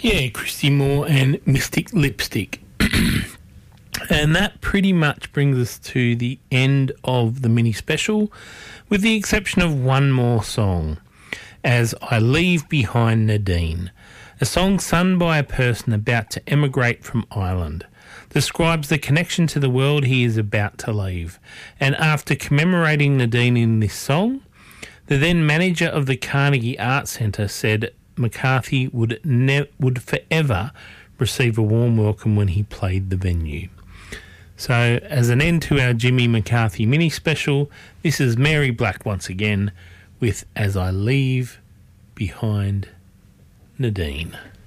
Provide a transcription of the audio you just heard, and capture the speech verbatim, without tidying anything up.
Yeah, Christy Moore and Mystic Lipstick. And that pretty much brings us to the end of the mini special, with the exception of one more song, As I Leave Behind Nadine, a song sung by a person about to emigrate from Ireland. Describes the connection to the world he is about to leave. And after commemorating Nadine in this song, the then manager of the Carnegie Arts Centre said McCarthy would ne- would forever receive a warm welcome when he played the venue. So, as an end to our Jimmy McCarthy mini special, this is Mary Black once again with As I Leave Behind Nadine.